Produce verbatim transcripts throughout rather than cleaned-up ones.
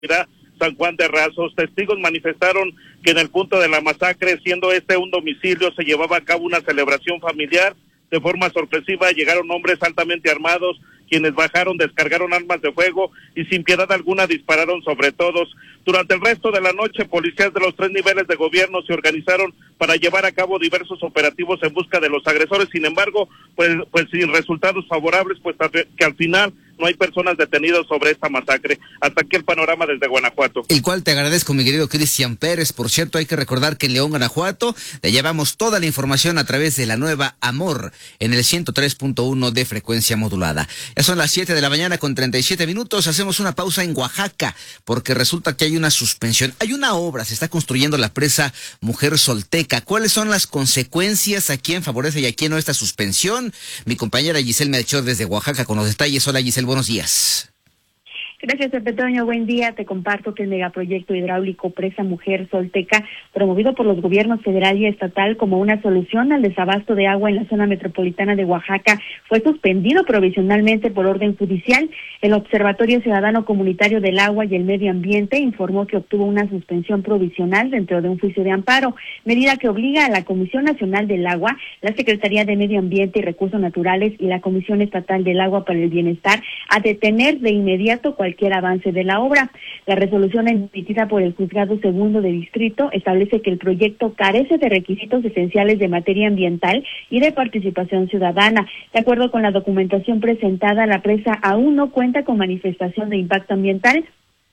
San Juan de Razos. Testigos manifestaron que en el punto de la masacre, siendo este un domicilio, se llevaba a cabo una celebración familiar. De forma sorpresiva llegaron hombres altamente armados, quienes bajaron, descargaron armas de fuego y sin piedad alguna dispararon sobre todos. Durante el resto de la noche, policías de los tres niveles de gobierno se organizaron para llevar a cabo diversos operativos en busca de los agresores. Sin embargo, pues, pues sin resultados favorables, pues que al final no hay personas detenidas sobre esta masacre. Hasta aquí el panorama desde Guanajuato. El cual te agradezco, mi querido Cristian Pérez. Por cierto, hay que recordar que en León, Guanajuato, le llevamos toda la información a través de la nueva Amor en el ciento tres punto uno de frecuencia modulada. Ya son las siete de la mañana con treinta y siete minutos. Hacemos una pausa en Oaxaca porque resulta que hay una suspensión. Hay una obra, se está construyendo la presa Mujer Solteca. ¿Cuáles son las consecuencias? ¿A quién favorece y a quién no esta suspensión? Mi compañera Giselle Melchor desde Oaxaca con los detalles. Hola, Giselle, buenos días. Gracias, Pepe Toño. Buen día. Te comparto que el megaproyecto hidráulico Presa Mujer Solteca, promovido por los gobiernos federal y estatal como una solución al desabasto de agua en la zona metropolitana de Oaxaca, fue suspendido provisionalmente por orden judicial. El Observatorio Ciudadano Comunitario del Agua y el Medio Ambiente informó que obtuvo una suspensión provisional dentro de un juicio de amparo, medida que obliga a la Comisión Nacional del Agua, la Secretaría de Medio Ambiente y Recursos Naturales y la Comisión Estatal del Agua para el Bienestar a detener de inmediato cualquier cualquier avance de la obra. La resolución emitida por el Juzgado Segundo de Distrito establece que el proyecto carece de requisitos esenciales de materia ambiental y de participación ciudadana. De acuerdo con la documentación presentada, la presa aún no cuenta con manifestación de impacto ambiental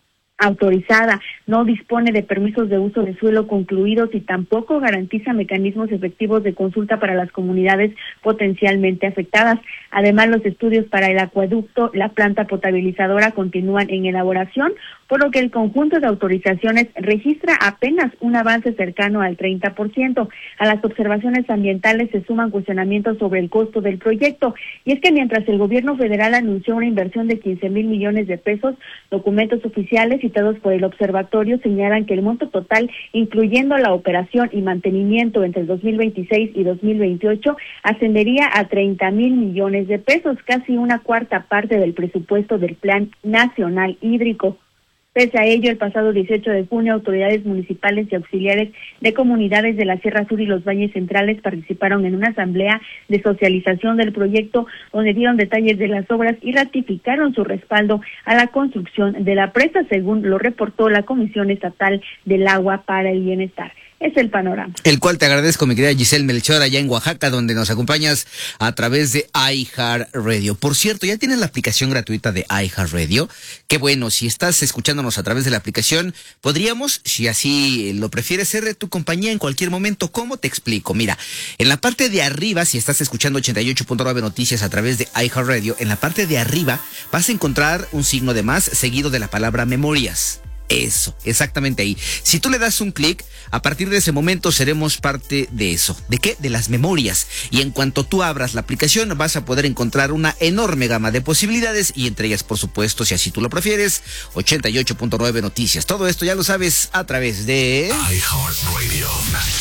autorizada, no dispone de permisos de uso de suelo concluidos y tampoco garantiza mecanismos efectivos de consulta para las comunidades potencialmente afectadas. Además, los estudios para el acueducto, la planta potabilizadora continúan en elaboración, por lo que el conjunto de autorizaciones registra apenas un avance cercano al treinta por ciento. A las observaciones ambientales se suman cuestionamientos sobre el costo del proyecto, y es que mientras el gobierno federal anunció una inversión de quince mil millones de pesos, documentos oficiales citados por el observatorio señalan que el monto total, incluyendo la operación y mantenimiento entre el dos mil veintiséis y dos mil veintiocho, ascendería a treinta mil millones de pesos, casi una cuarta parte del presupuesto del Plan Nacional Hídrico. Pese a ello, el pasado dieciocho de junio, autoridades municipales y auxiliares de comunidades de la Sierra Sur y los Valles Centrales participaron en una asamblea de socialización del proyecto, donde dieron detalles de las obras y ratificaron su respaldo a la construcción de la presa, según lo reportó la Comisión Estatal del Agua para el Bienestar. Es el panorama. El cual te agradezco, mi querida Giselle Melchor, allá en Oaxaca, donde nos acompañas a través de iHeartRadio. Por cierto, ¿ya tienes la aplicación gratuita de iHeartRadio? Qué bueno, si estás escuchándonos a través de la aplicación, podríamos, si así lo prefieres, ser de tu compañía en cualquier momento. ¿Cómo te explico? Mira, en la parte de arriba, si estás escuchando ochenta y ocho punto nueve Noticias a través de iHeartRadio, en la parte de arriba vas a encontrar un signo de más seguido de la palabra memorias. Eso, exactamente ahí. Si tú le das un clic, a partir de ese momento seremos parte de eso. ¿De qué? De las memorias. Y en cuanto tú abras la aplicación, vas a poder encontrar una enorme gama de posibilidades, y entre ellas, por supuesto, si así tú lo prefieres, ochenta y ocho punto nueve Noticias. Todo esto ya lo sabes a través de iHeartRadio.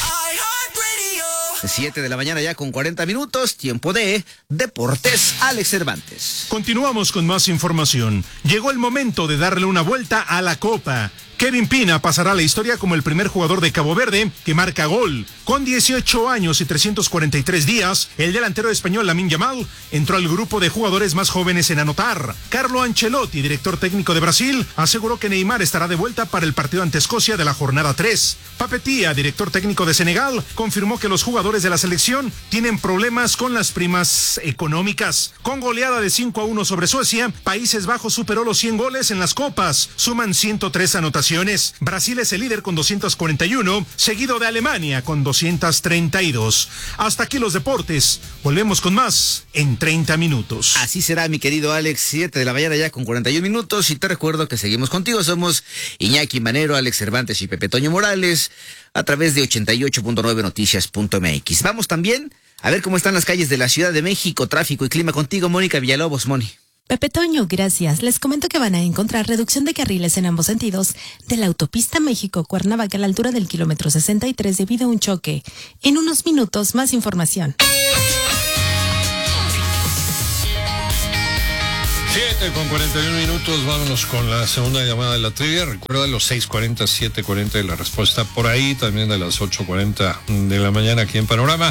siete de la mañana ya con cuarenta minutos, tiempo de Deportes, Alex Cervantes. Continuamos con más información. Llegó el momento de darle una vuelta a la Copa. Kevin Pina pasará a la historia como el primer jugador de Cabo Verde que marca gol. Con dieciocho años y trescientos cuarenta y tres días, el delantero español Lamine Yamal entró al grupo de jugadores más jóvenes en anotar. Carlo Ancelotti, director técnico de Brasil, aseguró que Neymar estará de vuelta para el partido ante Escocia de la jornada tres. Papetia, director técnico de Senegal, confirmó que los jugadores de la selección tienen problemas con las primas económicas. Con goleada de cinco a uno sobre Suecia, Países Bajos superó los cien goles en las copas. Suman ciento tres anotaciones. Brasil es el líder con doscientos cuarenta y uno, seguido de Alemania con doscientos treinta y dos. Hasta aquí los deportes. Volvemos con más en treinta minutos. Así será, mi querido Alex, siete de la mañana ya con cuarenta y un minutos. Y te recuerdo que seguimos contigo. Somos Iñaki Manero, Alex Cervantes y Pepe Toño Morales a través de ochenta y ocho punto nueve noticias punto m x. Vamos también a ver cómo están las calles de la Ciudad de México, tráfico y clima contigo, Mónica Villalobos. Moni. Pepe Toño, gracias. Les comento que van a encontrar reducción de carriles en ambos sentidos de la autopista México-Cuernavaca a la altura del kilómetro sesenta y tres debido a un choque. En unos minutos, más información. siete siete con cuarenta y uno minutos, vámonos con la segunda llamada de la trivia. Recuerda los seis cuarenta, siete cuarenta de la respuesta por ahí, también de las ocho cuarenta de la mañana aquí en Panorama.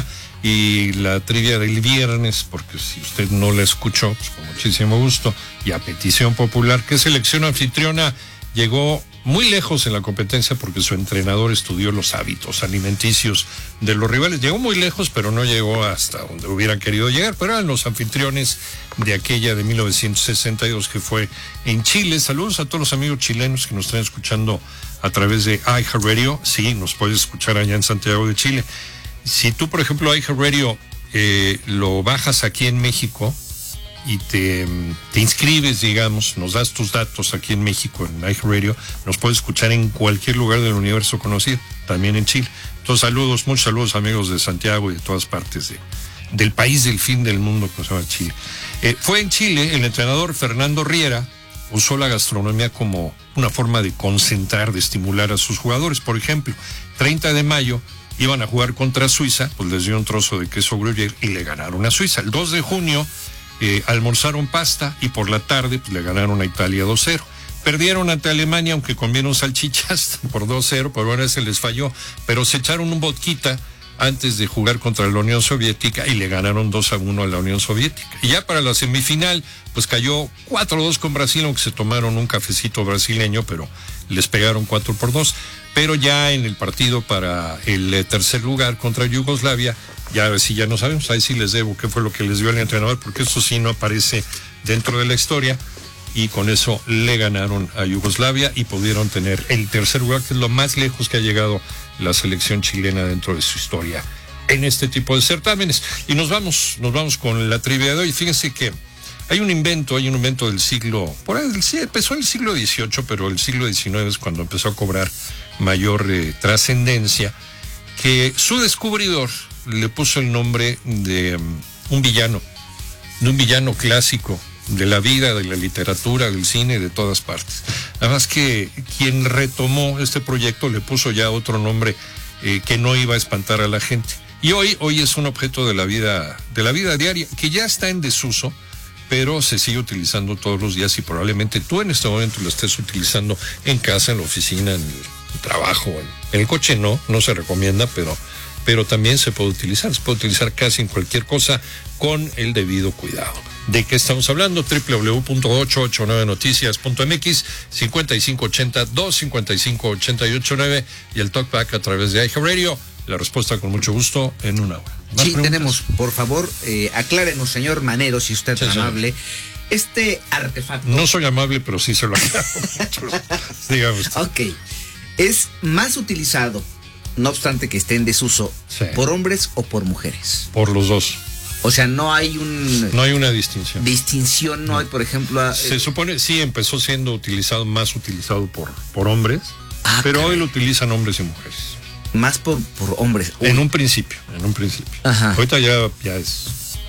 Y la trivia del viernes, porque si usted no la escuchó, pues con muchísimo gusto, y a petición popular, ¿qué selección anfitriona llegó muy lejos en la competencia porque su entrenador estudió los hábitos alimenticios de los rivales? Llegó muy lejos, pero no llegó hasta donde hubieran querido llegar, pero eran los anfitriones de aquella de mil novecientos sesenta y dos que fue en Chile. Saludos a todos los amigos chilenos que nos están escuchando a través de iHeartRadio. Sí, nos puedes escuchar allá en Santiago de Chile. Si tú, por ejemplo, iHeartRadio eh, lo bajas aquí en México y te, te inscribes, digamos, nos das tus datos aquí en México, en iHeartRadio, nos puedes escuchar en cualquier lugar del universo conocido, también en Chile. Entonces, saludos, muchos saludos, amigos de Santiago y de todas partes de, del país del fin del mundo que se llama Chile. Eh, fue en Chile, el entrenador Fernando Riera usó la gastronomía como una forma de concentrar, de estimular a sus jugadores. Por ejemplo, treinta de mayo iban a jugar contra Suiza, pues les dio un trozo de queso gruyère y le ganaron a Suiza. El dos de junio eh, almorzaron pasta y por la tarde pues, le ganaron a Italia dos cero. Perdieron ante Alemania, aunque comieron salchichas por dos cero, por bueno, se les falló, pero se echaron un vodquita antes de jugar contra la Unión Soviética y le ganaron dos a uno a la Unión Soviética. Y ya para la semifinal, pues cayó cuatro dos con Brasil, aunque se tomaron un cafecito brasileño, pero les pegaron cuatro por dos. Pero ya en el partido para el tercer lugar contra Yugoslavia, ya sí ya no sabemos, ahí sí les debo qué fue lo que les dio el entrenador, porque eso sí no aparece dentro de la historia, y con eso le ganaron a Yugoslavia y pudieron tener el tercer lugar, que es lo más lejos que ha llegado la selección chilena dentro de su historia en este tipo de certámenes. Y nos vamos, nos vamos con la trivia de hoy. Fíjense que hay un invento, hay un invento del siglo, por ahí, sí, empezó en el siglo dieciocho, pero el siglo diecinueve es cuando empezó a cobrar mayor eh, trascendencia, que su descubridor le puso el nombre de um, un villano, de un villano clásico de la vida, de la literatura, del cine, de todas partes. Nada más que quien retomó este proyecto le puso ya otro nombre eh, que no iba a espantar a la gente. Y hoy, hoy es un objeto de la vida, de la vida diaria, que ya está en desuso, pero se sigue utilizando todos los días y probablemente tú en este momento lo estés utilizando en casa, en la oficina, en el trabajo, en el coche no, no se recomienda, pero, pero también se puede utilizar, se puede utilizar casi en cualquier cosa con el debido cuidado. ¿De qué estamos hablando? doble u doble u doble u punto ocho ocho nueve noticias punto m x, cincuenta y cinco ochenta, dos cincuenta y cinco ochenta y ocho nueve y el talkback a través de iHeartRadio. La respuesta con mucho gusto en una hora. Sí, preguntas? Tenemos, por favor, eh, aclárenos, señor Manero, si usted es sí, amable. Señor. Este artefacto... No soy amable, pero sí se lo aclaro. Dígame usted. Ok. Es más utilizado, no obstante que esté en desuso, sí. ¿por hombres o por mujeres? Por los dos. O sea, no hay un... No hay una distinción. Distinción, no, no. hay, por ejemplo... A, Se eh, supone, sí, empezó siendo utilizado, más utilizado por, por hombres, ah, pero caray. Hoy lo utilizan hombres y mujeres. Más por, por hombres. Uy. En un principio, en un principio. Ajá. Ahorita ya, ya es...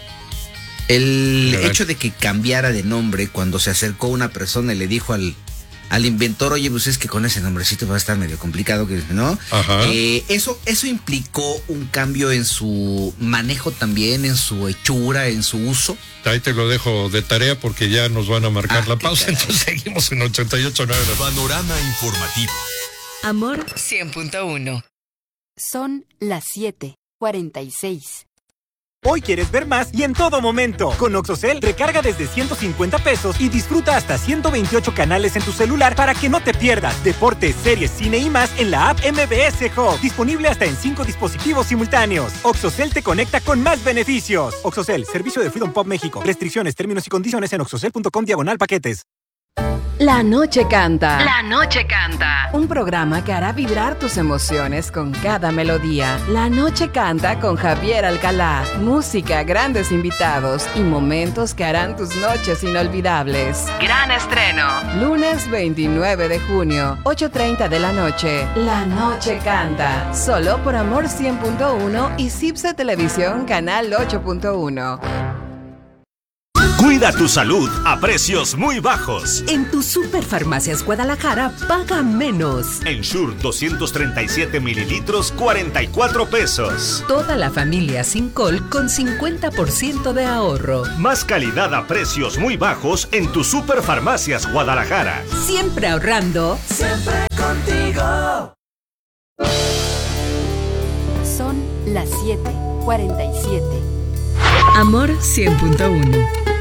El ¿verdad? Hecho de que cambiara de nombre cuando se acercó una persona y le dijo al, al inventor, oye, pues es que con ese nombrecito va a estar medio complicado, ¿no? Ajá. Eh, eso, eso implicó un cambio en su manejo también, en su hechura, en su uso. Ahí te lo dejo de tarea porque ya nos van a marcar ah, la pausa, caray. Entonces seguimos en ochenta y ocho punto nueve. Panorama informativo. Amor cien punto uno. Son las siete cuarenta y seis. Hoy quieres ver más y en todo momento. Con Oxocel, recarga desde ciento cincuenta pesos y disfruta hasta ciento veintiocho canales en tu celular para que no te pierdas deportes, series, cine y más en la app M B S Hub. Disponible hasta en cinco dispositivos simultáneos. Oxocel te conecta con más beneficios. Oxocel, servicio de Freedom Pop México. Restricciones, términos y condiciones en oxocel punto com diagonal paquetes. La Noche Canta. La Noche Canta. Un programa que hará vibrar tus emociones con cada melodía. La Noche Canta con Javier Alcalá. Música, grandes invitados y momentos que harán tus noches inolvidables. Gran estreno. Lunes veintinueve de junio, ocho treinta de la noche. La Noche Canta. Solo por Amor cien punto uno y Cipse Televisión Canal ocho punto uno. Cuida tu salud a precios muy bajos. En tu Superfarmacias Guadalajara paga menos. Ensure doscientos treinta y siete mililitros, cuarenta y cuatro pesos. Toda la familia Sincol con cincuenta por ciento de ahorro. Más calidad a precios muy bajos en tu Superfarmacias Guadalajara. Siempre ahorrando. Siempre contigo. Son las siete cuarenta y siete. Amor cien punto uno.